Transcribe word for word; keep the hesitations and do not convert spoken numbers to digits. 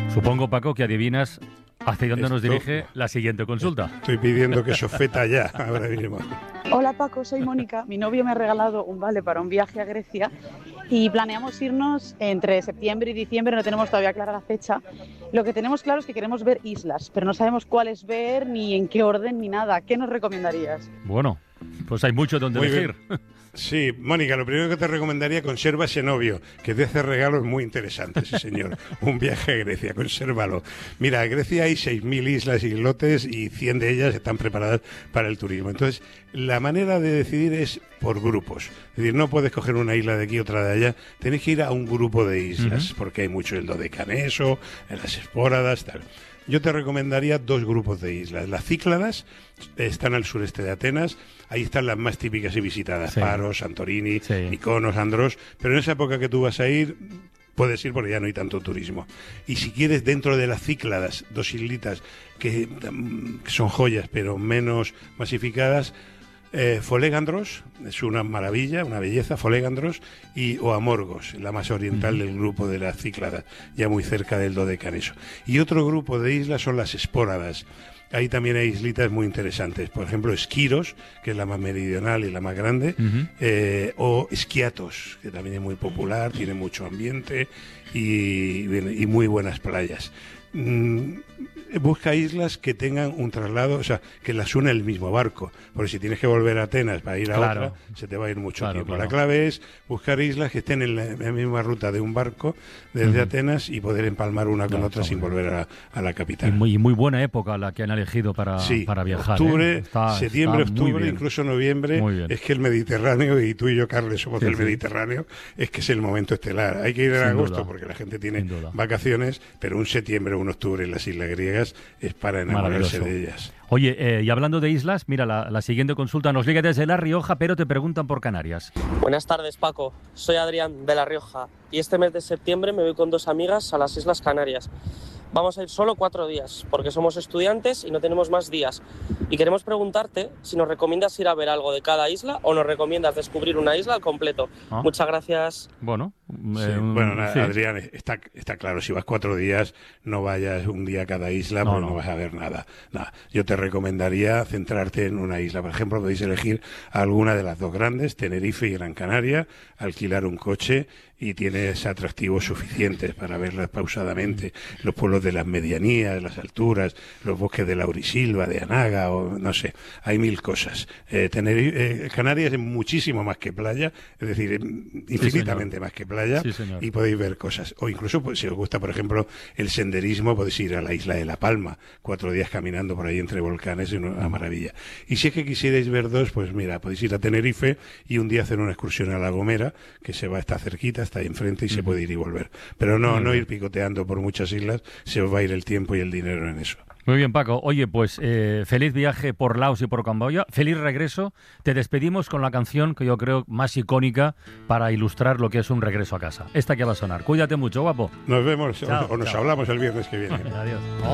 Supongo, Paco, que adivinas hacia dónde nos Esto- dirige la siguiente consulta. Estoy pidiendo que sofeta ya, ahora mismo. Hola Paco, soy Mónica. Mi novio me ha regalado un vale para un viaje a Grecia y planeamos irnos entre septiembre y diciembre, no tenemos todavía clara la fecha. Lo que tenemos claro es que queremos ver islas, pero no sabemos cuáles ver, ni en qué orden, ni nada. ¿Qué nos recomendarías? Bueno, pues hay mucho donde Muy elegir. Sí, Mónica, lo primero que te recomendaría, conserva ese novio, que te hace regalos muy interesantes, sí señor. Un viaje a Grecia, consérvalo. Mira, en Grecia hay seis mil islas y islotes y cien de ellas están preparadas para el turismo. Entonces, la manera de decidir es por grupos. Es decir, no puedes coger una isla de aquí, otra de allá. Tenéis que ir a un grupo de islas, uh-huh. porque hay mucho el Dodecaneso, en las Hespóradas, tal. Yo te recomendaría dos grupos de islas. Las Cícladas están al sureste de Atenas. Ahí están las más típicas y visitadas. Sí. Paros, Santorini, sí. Mykonos, Andros. Pero en esa época que tú vas a ir, puedes ir porque ya no hay tanto turismo. Y si quieres, dentro de las Cícladas, dos islitas que, que son joyas, pero menos masificadas, Eh, Folegandros, es una maravilla, una belleza, Folegandros, y Oamorgos, la más oriental del grupo de las Cícladas, ya muy cerca del Dodecaneso. Y otro grupo de islas son las Hespóradas. Ahí también hay islitas muy interesantes, por ejemplo Esquiros, que es la más meridional y la más grande, uh-huh. eh, o Esquiatos, que también es muy popular, tiene mucho ambiente y, y muy buenas playas. Mm, busca islas que tengan un traslado, o sea, que las une el mismo barco, porque si tienes que volver a Atenas para ir a claro. otra, se te va a ir mucho claro, tiempo. Claro. La clave es buscar islas que estén en la, en la misma ruta de un barco desde uh-huh. Atenas y poder empalmar una con no, otra sin volver a, a la capital. Y muy, y muy buena época la que han elegido para, sí, para viajar. Octubre, ¿eh? está, septiembre, está octubre, incluso noviembre, es que el Mediterráneo, y tú y yo, Carles, somos sí, del sí. Mediterráneo, es que es el momento estelar. Hay que ir en sin agosto duda. Porque la gente tiene vacaciones, pero un septiembre o un octubre en las islas griegas es para enamorarse de ellas. Oye, eh, y hablando de islas, mira, la, la siguiente consulta nos llega desde La Rioja, pero te preguntan por Canarias. Buenas tardes, Paco. Soy Adrián, de La Rioja, y este mes de septiembre me voy con dos amigas a las Islas Canarias. Vamos a ir solo cuatro días, porque somos estudiantes y no tenemos más días. Y queremos preguntarte si nos recomiendas ir a ver algo de cada isla o nos recomiendas descubrir una isla al completo. ¿Ah? Muchas gracias. Bueno, sí, eh, bueno sí. Adrián, está, está claro, si vas cuatro días, no vayas un día a cada isla, no, porque no. no vas a ver nada. nada. Yo te recomendaría centrarte en una isla. Por ejemplo, podéis elegir alguna de las dos grandes, Tenerife y Gran Canaria, alquilar un coche y tienes atractivos suficientes para verlas pausadamente. Los pueblos de las medianías, las alturas, los bosques de Laurisilva, de Anaga, o no sé, hay mil cosas. Eh, Tenerife, eh, Canarias es muchísimo más que playa, es decir, infinitamente sí, más que playa, sí, y podéis ver cosas. O incluso, pues, si os gusta, por ejemplo, el senderismo, podéis ir a la isla de La Palma, cuatro días caminando por ahí entre volcanes, es una maravilla. Y si es que quisierais ver dos, pues mira, podéis ir a Tenerife y un día hacer una excursión a La Gomera, que se va a estar cerquita, está ahí enfrente y uh-huh. se puede ir y volver. Pero no, uh-huh. no ir picoteando por muchas islas, se os va a ir el tiempo y el dinero en eso. Muy bien, Paco. Oye, pues eh, feliz viaje por Laos y por Camboya, feliz regreso. Te despedimos con la canción que yo creo más icónica para ilustrar lo que es un regreso a casa. Esta que va a sonar. Cuídate mucho, guapo. Nos vemos, chao, o, o nos chao. hablamos el viernes que viene. Adiós.